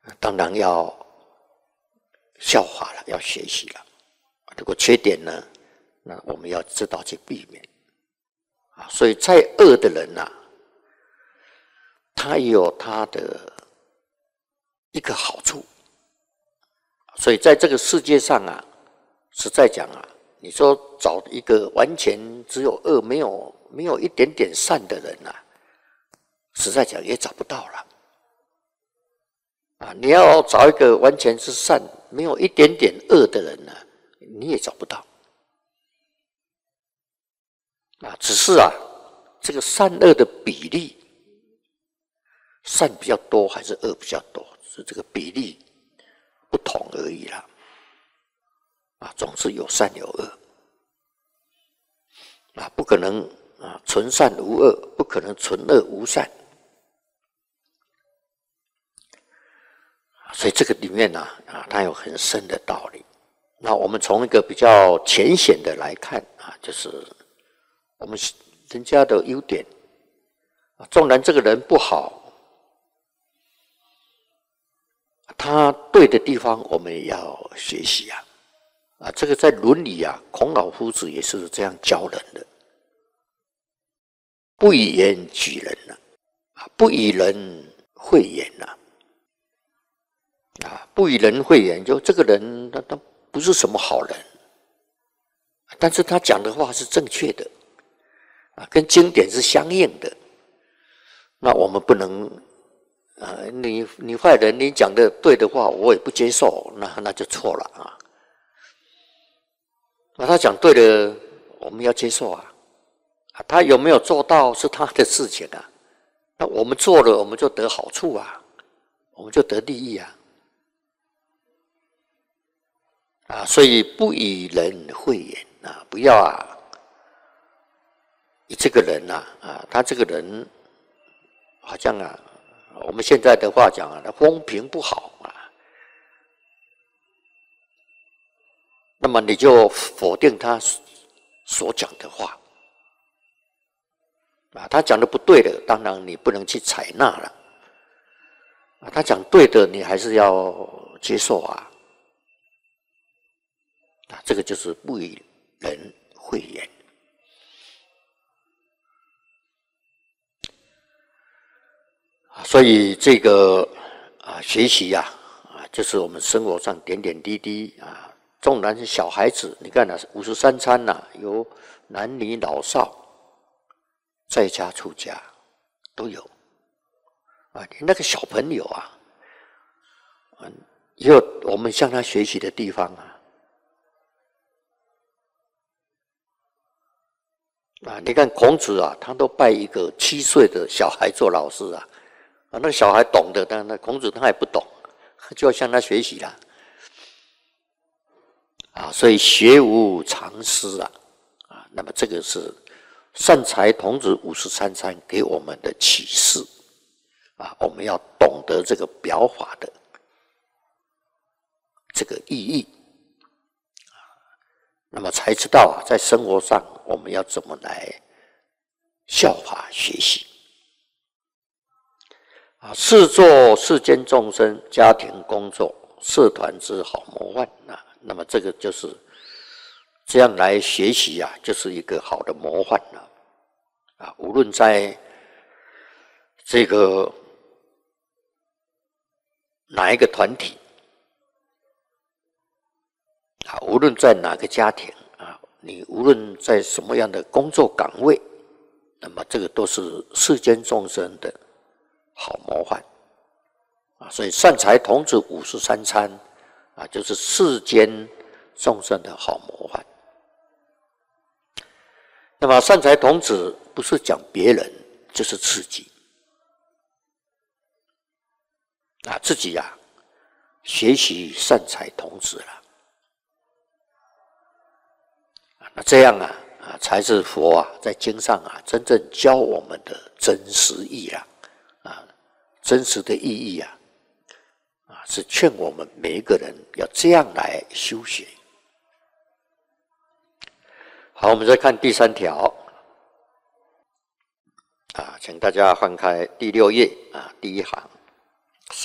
当然要效法了，要学习了。如果缺点呢，那我们要知道去避免。所以再恶的人啊，他也有他的一个好处。所以在这个世界上啊，实在讲啊，你说找一个完全只有恶没有一点点善的人啊，实在讲也找不到了。你要找一个完全是善没有一点点恶的人呢，你也找不到。只是啊，这个善恶的比例，善比较多还是恶比较多，是这个比例不同而已啦。总是有善有恶。不可能纯善无恶，不可能纯恶无善。所以这个里面它有很深的道理。那我们从一个比较浅显的来看就是我们人家的优点，纵然这个人不好，他对的地方我们也要学习这个在伦理孔老夫子也是这样教人的。不以言举人不以人讳言不以人讳言，就这个人他不是什么好人，但是他讲的话是正确的跟经典是相应的。那我们不能你坏人，你讲的对的话我也不接受，那就错了那他讲对的我们要接受他有没有做到是他的事情那我们做了我们就得好处我们就得利益所以不以人讳言不要以这个人他这个人好像我们现在的话讲他风评不好那么你就否定他所讲的话他讲的不对的，当然你不能去采纳了他讲对的你还是要接受这个就是不以人讳言。所以这个学习就是我们生活上点点滴滴纵然是小孩子，你看53餐有男女老少，在家出家都有连那个小朋友也有我们向他学习的地方你看孔子他都拜一个7岁的小孩做老师那个小孩懂的，但那孔子他也不懂，就要向他学习啦所以学无常师那么这个是善财童子53餐给我们的启示我们要懂得这个表法的这个意义那么才知道在生活上我们要怎么来效法学习视作世间众生家庭工作社团之好模范那么这个就是这样来学习就是一个好的模范无论在这个哪一个团体无论在哪个家庭你无论在什么样的工作岗位，那么这个都是世间众生的好模范所以善财童子53餐就是世间众生的好模范。那么善财童子不是讲别人，就是自己自己学习善财童子了那这样才是佛在经上真正教我们的真实义真实的意义是劝我们每一个人要这样来修学。好，我们再看第3条请大家翻开第6页第1行。